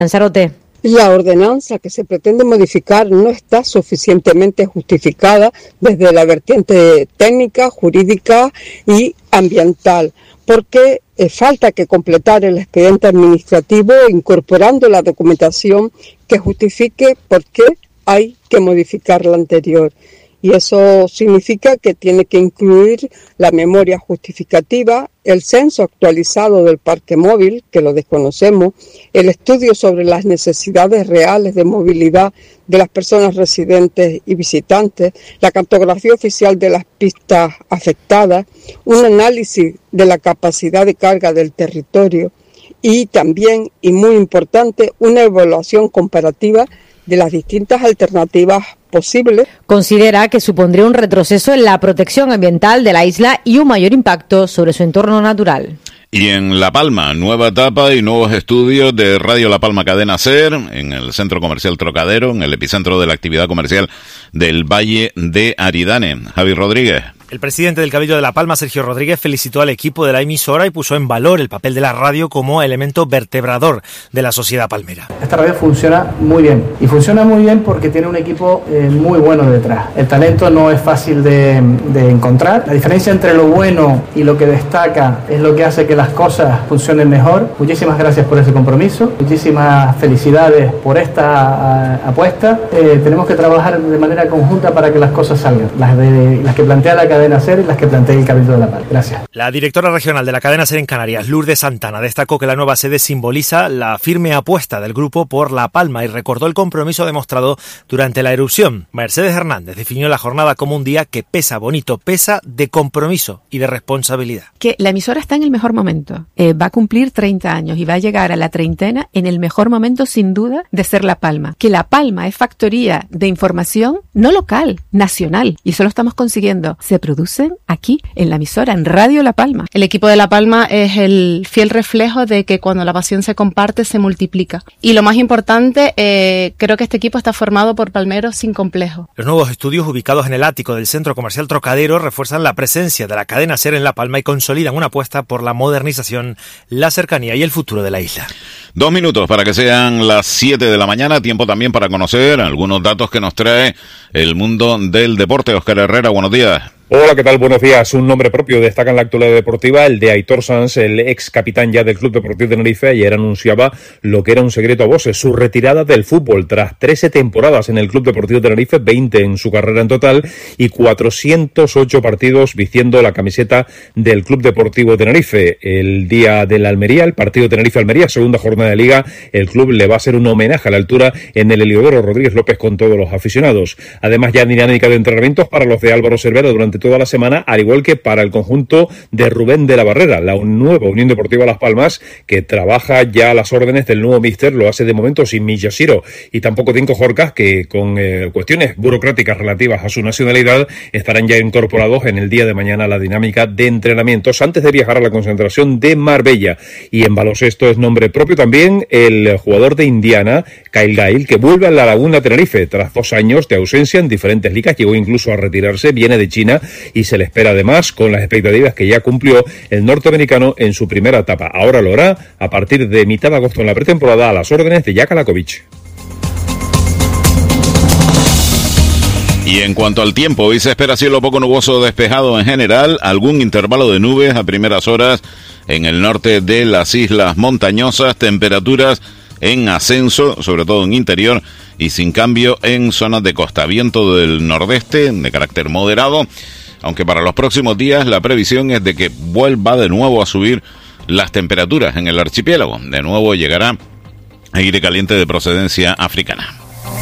Lanzarote. La ordenanza que se pretende modificar no está suficientemente justificada desde la vertiente técnica, jurídica y ambiental, porque falta que completar el expediente administrativo incorporando la documentación que justifique por qué hay que modificar la anterior. Y eso significa que tiene que incluir la memoria justificativa, el censo actualizado del parque móvil, que lo desconocemos, el estudio sobre las necesidades reales de movilidad de las personas residentes y visitantes, la cartografía oficial de las pistas afectadas, un análisis de la capacidad de carga del territorio y también, y muy importante, una evaluación comparativa de las distintas alternativas posibles. Considera que supondría un retroceso en la protección ambiental de la isla y un mayor impacto sobre su entorno natural. Y en La Palma, nueva etapa y nuevos estudios de Radio La Palma Cadena SER, en el Centro Comercial Trocadero, en el epicentro de la actividad comercial del Valle de Aridane. Javi Rodríguez. El presidente del Cabildo de La Palma, Sergio Rodríguez, felicitó al equipo de la emisora y puso en valor el papel de la radio como elemento vertebrador de la sociedad palmera. Esta radio funciona muy bien y funciona muy bien porque tiene un equipo muy bueno detrás. El talento no es fácil de encontrar. La diferencia entre lo bueno y lo que destaca es lo que hace que las cosas funcionen mejor. Muchísimas gracias por ese compromiso. Muchísimas felicidades por esta apuesta. Tenemos que trabajar de manera conjunta para que las cosas salgan. Las que plantea la cadena SER y las que plantea el Cabildo de La Palma. Gracias. La directora regional de la cadena SER en Canarias, Lourdes Santana, destacó que la nueva sede simboliza la firme apuesta del grupo por La Palma y recordó el compromiso demostrado durante la erupción. Mercedes Hernández definió la jornada como un día que pesa bonito, pesa de compromiso y de responsabilidad. Que la emisora está en el mejor momento. Va a cumplir 30 años y va a llegar a la treintena en el mejor momento, sin duda, de ser La Palma. Que La Palma es factoría de información no local, nacional. Y eso lo estamos consiguiendo. Se producen aquí, en la emisora, en Radio La Palma. El equipo de La Palma es el fiel reflejo de que cuando la pasión se comparte, se multiplica. Y lo más importante, creo que este equipo está formado por palmeros sin complejo. Los nuevos estudios ubicados en el ático del Centro Comercial Trocadero refuerzan la presencia de la cadena SER en La Palma y consolidan una apuesta por la modernización, la cercanía y el futuro de la isla. 2 minutos para que sean las 7 de la mañana, tiempo también para conocer algunos datos que nos trae el mundo del deporte. Óscar Herrera, buenos días. Hola, ¿qué tal? Buenos días. Un nombre propio destaca en la actualidad deportiva, el de Aitor Sanz, el ex capitán ya del Club Deportivo Tenerife. Ayer anunciaba lo que era un secreto a voces, su retirada del fútbol tras 13 temporadas en el Club Deportivo Tenerife, 20 en su carrera en total y 408 partidos vistiendo la camiseta del Club Deportivo Tenerife. El día de la Almería, el partido Tenerife-Almería, segunda jornada de Liga, el club le va a hacer un homenaje a la altura en el Heliodoro Rodríguez López con todos los aficionados. Además, ya dinámica de entrenamientos para los de Álvaro Cervera durante toda la semana, al igual que para el conjunto de Rubén de la Barrera, la nueva Unión Deportiva Las Palmas, que trabaja ya a las órdenes del nuevo míster, lo hace de momento sin Miyashiro y tampoco Tinko Jorcas, que con cuestiones burocráticas relativas a su nacionalidad estarán ya incorporados en el día de mañana a la dinámica de entrenamientos antes de viajar a la concentración de Marbella. Y en baloncesto es nombre propio también el jugador de Indiana, Kyle Gail, que vuelve a la Laguna Tenerife tras 2 años de ausencia en diferentes ligas, llegó incluso a retirarse, viene de China y se le espera además con las expectativas que ya cumplió el norteamericano en su primera etapa. Ahora lo hará a partir de mitad de agosto en la pretemporada a las órdenes de Jaka Lakovic. Y en cuanto al tiempo, hoy se espera cielo poco nuboso despejado en general, algún intervalo de nubes a primeras horas en el norte de las islas montañosas, temperaturas en ascenso, sobre todo en interior, y sin cambio en zonas de costa. Viento del nordeste de carácter moderado, aunque para los próximos días la previsión es de que vuelva de nuevo a subir las temperaturas en el archipiélago. De nuevo llegará aire caliente de procedencia africana.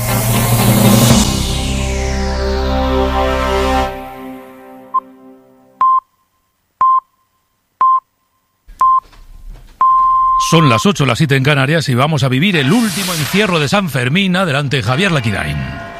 Son las 8, las 7 en Canarias y vamos a vivir el último encierro de San Fermín. Adelante, Javier Laquidain.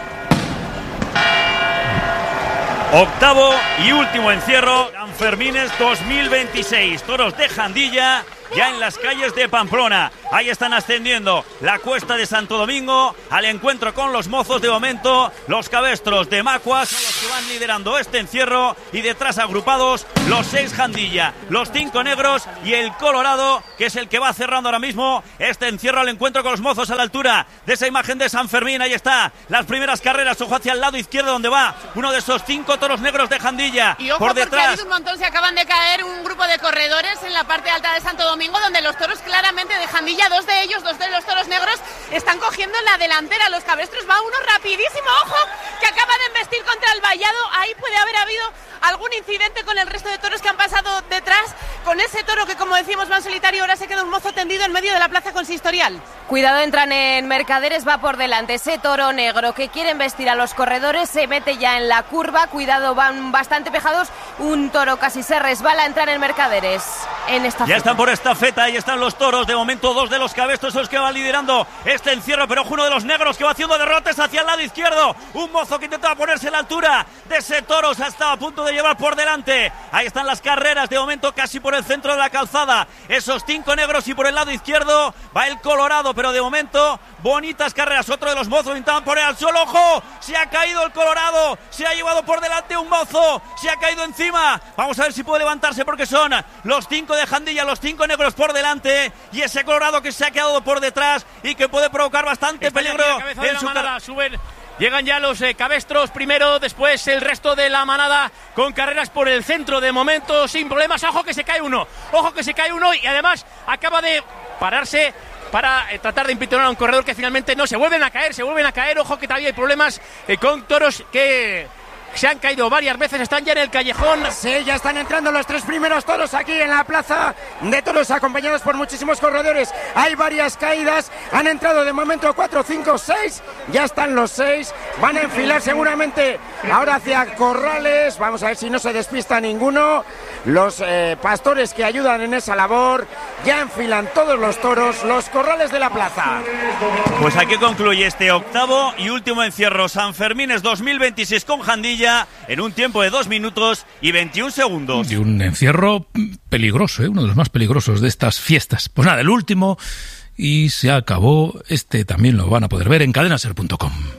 Octavo y último encierro, San Fermines 2026. Toros de Jandilla ya en las calles de Pamplona. Ahí están ascendiendo la cuesta de Santo Domingo al encuentro con los mozos. De momento, los cabestros de Macua son los que van liderando este encierro y detrás agrupados los 6 Jandilla, los 5 negros y el Colorado, que es el que va cerrando ahora mismo este encierro al encuentro con los mozos a la altura de esa imagen de San Fermín. Ahí está, las primeras carreras, ojo hacia el lado izquierdo donde va uno de esos 5 toros negros de Jandilla. Y ojo, por detrás, porque ha habido un montón, se acaban de caer un grupo de corredores en la parte alta de Santo Domingo, donde los toros claramente de Jandilla, dos de los toros negros, están cogiendo en la delantera. Los cabestros va uno rapidísimo, ojo, que acaba de embestir contra el vallado. Ahí puede haber habido algún incidente con el resto de toros que han pasado detrás, con ese toro que, como decíamos, va en solitario. Ahora se queda un mozo tendido en medio de la plaza consistorial. Cuidado, entran en Mercaderes, va por delante ese toro negro que quiere embestir a los corredores, se mete ya en la curva. Cuidado, van bastante pegados, un toro casi se resbala, entrar en Mercaderes en esta ya están por estafeta, ahí están los toros, de momento 2 de los cabestros son los que van liderando este encierro, pero ojo, uno de los negros que va haciendo derrotes hacia el lado izquierdo, un mozo que intentaba ponerse a la altura de ese toro, se estaba a punto de llevar por delante. Ahí están las carreras, de momento casi por el centro de la calzada, esos 5 negros, y por el lado izquierdo va el Colorado, pero de momento bonitas carreras. Otro de los mozos intentaban poner al suelo, ojo, se ha caído el Colorado, se ha llevado por delante un mozo, se ha caído encima. Vamos a ver si puede levantarse, porque son los 5 de Jandilla, los 5 negros por delante, y ese Colorado que se ha quedado por detrás y que puede provocar bastante peligro en su manada. Llegan ya los cabestros primero, después el resto de la manada con carreras por el centro de momento sin problemas. Ojo que se cae uno, y además acaba de pararse para tratar de impedir a un corredor que finalmente no, se vuelven a caer. Ojo que todavía hay problemas con toros que se han caído varias veces, están ya en el callejón. Sí, ya están entrando los 3 primeros toros aquí en la plaza de toros, acompañados por muchísimos corredores. Hay varias caídas, han entrado de momento 4, 5, 6, ya están los 6, van a enfilar seguramente ahora hacia corrales. Vamos a ver si no se despista ninguno. Los pastores que ayudan en esa labor ya enfilan todos los toros, los corrales de la plaza. Pues aquí concluye este octavo y último encierro San Fermines 2026 con Jandilla en un tiempo de 2 minutos y 21 segundos. Y un encierro peligroso, uno de los más peligrosos de estas fiestas. Pues nada, el último, y se acabó. Este también lo van a poder ver en cadenaser.com.